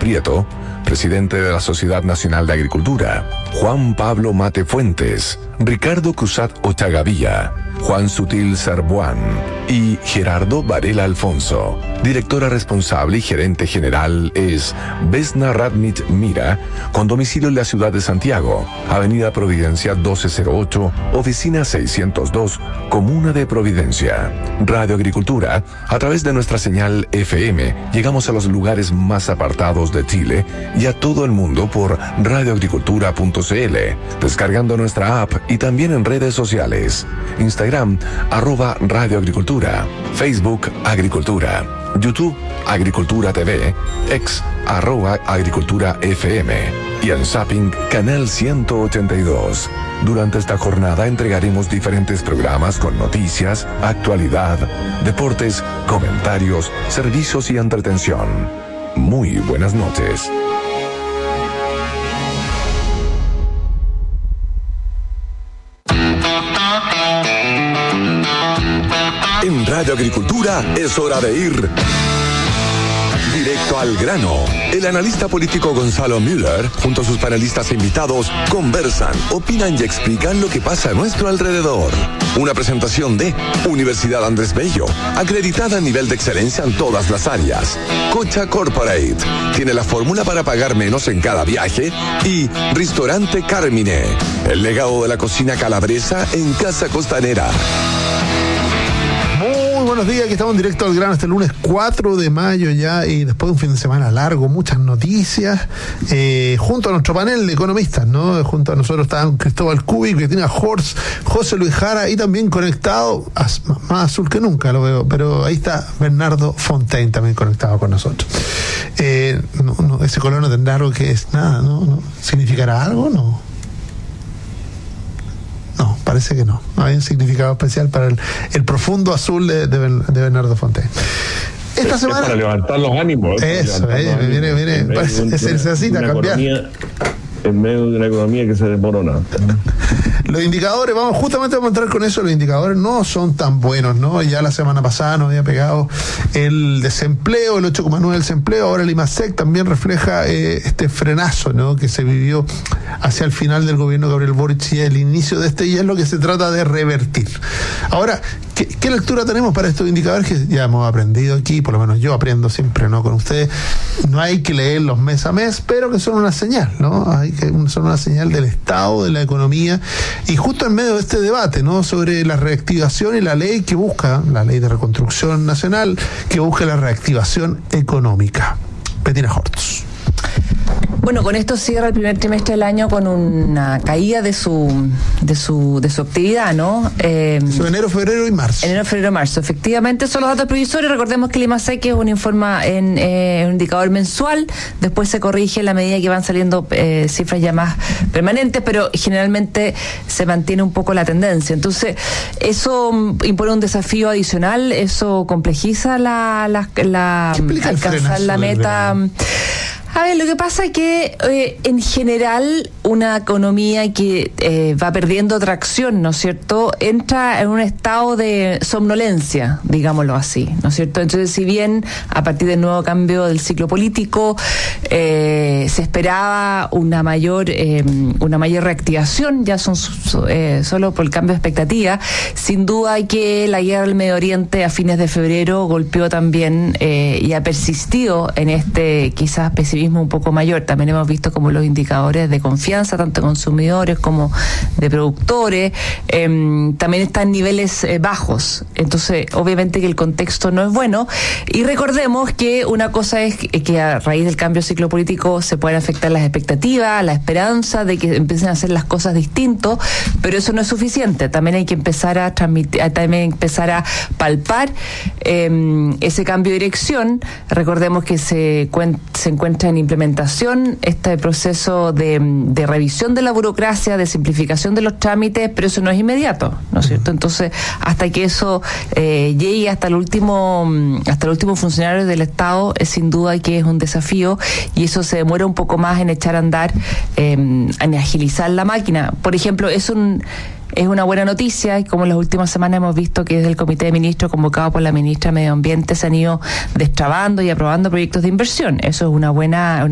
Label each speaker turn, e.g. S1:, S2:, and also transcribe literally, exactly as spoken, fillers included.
S1: Prieto, presidente de la Sociedad Nacional de Agricultura, Juan Pablo Mate Fuentes, Ricardo Cusat Ochagavía, Juan Sutil Sarbuán y Gerardo Varela Alfonso. Directora responsable y gerente general es Vesna Radnich Mira, con domicilio en la ciudad de Santiago, Avenida Providencia doce cero ocho, Oficina seiscientos dos, Comuna de Providencia. Radio Agricultura, a través de nuestra señal F M, llegamos a los lugares más apartados de Chile y a todo el mundo por radioagricultura punto c l, descargando nuestra app y también en redes sociales. Instagram, arroba Radio Agricultura, Facebook Agricultura, YouTube Agricultura T V, X arroba Agricultura F M y en Zapping Canal ciento ochenta y dos. Durante esta jornada entregaremos diferentes programas con noticias, actualidad, deportes, comentarios, servicios y entretención. Muy buenas noches. En Radio Agricultura es hora de ir directo al grano. El analista político Gonzalo Müller, junto a sus panelistas e invitados, conversan, opinan y explican lo que pasa a nuestro alrededor. Una presentación de Universidad Andrés Bello, acreditada a nivel de excelencia en todas las áreas. Cocha Corporate, tiene la fórmula para pagar menos en cada viaje. Y Restaurante Carmine, el legado de la cocina calabresa en Casa Costanera.
S2: Buenos días, aquí estamos en directo al grano este lunes cuatro de mayo ya, y después de un fin de semana largo, muchas noticias, eh, junto a nuestro panel de economistas, ¿no? Junto a nosotros están Cristóbal Cubic, Cristina Horst, José Luis Jara, y también conectado, más azul que nunca lo veo, pero ahí está Bernardo Fontaine también conectado con nosotros. Eh, no, no, ese color no tendrá algo que es nada, ¿no? ¿No? ¿Significará algo? No. No, parece que no. No hay un significado especial para el, el profundo azul de, de, de Bernardo Fontaine. Esta
S3: es
S2: semana.
S3: Para levantar los ánimos.
S2: Eso, eh, me viene, viene. Parece, se necesita cambiar.
S3: En medio de una economía que se desmorona.
S2: Los indicadores, vamos, justamente vamos a entrar con eso. Los indicadores no son tan buenos, ¿no? Ya la semana pasada nos había pegado el desempleo, el ocho coma nueve del desempleo. Ahora el IMASEC también refleja eh, este frenazo, ¿no?, que se vivió hacia el final del gobierno de Gabriel Boric y el inicio de este, y es lo que se trata de revertir. Ahora, ¿qué, qué lectura tenemos para estos indicadores que ya hemos aprendido aquí? Por lo menos yo aprendo siempre, ¿no?, con ustedes. No hay que leerlos mes a mes, pero que son una señal, ¿no? Hay que son una señal del estado de la economía. Y justo en medio de este debate, ¿no?, sobre la reactivación y la ley que busca, la ley de reconstrucción nacional, que busca la reactivación económica. Bettina Hortz.
S4: Bueno, con esto cierra el primer trimestre del año con una caída de su de su de su actividad, ¿no? Eh,
S2: Eso, enero, febrero y marzo.
S4: Enero, febrero y marzo. Efectivamente, son los datos provisorios. Recordemos que el IMASEC es un informa en eh, un indicador mensual. Después se corrige en la medida que van saliendo eh, cifras ya más permanentes, pero generalmente se mantiene un poco la tendencia. Entonces, eso impone un desafío adicional. Eso complejiza la la, la alcanzar la meta. A ver, lo que pasa es que eh, en general una economía que eh, va perdiendo tracción, ¿no es cierto?, entra en un estado de somnolencia, digámoslo así, ¿no es cierto? Entonces, si bien a partir del nuevo cambio del ciclo político eh, se esperaba una mayor eh, una mayor reactivación, ya son eh, solo por el cambio de expectativa, sin duda que la guerra del Medio Oriente a fines de febrero golpeó también eh, y ha persistido en este quizás pesimismo un poco mayor. También hemos visto como los indicadores de confianza, tanto de consumidores como de productores, eh, también están en niveles eh, bajos. Entonces, obviamente que el contexto no es bueno. Y recordemos que una cosa es que a raíz del cambio de ciclo político se pueden afectar las expectativas, la esperanza de que empiecen a hacer las cosas distintos, pero eso no es suficiente. También hay que empezar a transmitir, también empezar a palpar eh, ese cambio de dirección. Recordemos que se, se encuentra en implementación este proceso de, de revisión de la burocracia, de simplificación de los trámites, pero eso no es inmediato, ¿no es cierto? Entonces, hasta que eso eh, llegue hasta el último hasta el último funcionario del Estado, es sin duda que es un desafío, y eso se demora un poco más en echar a andar, eh, en agilizar la máquina. Por ejemplo, es un Es una buena noticia, y como en las últimas semanas hemos visto que desde el Comité de Ministros convocado por la ministra de Medio Ambiente se han ido destrabando y aprobando proyectos de inversión. Eso es una buena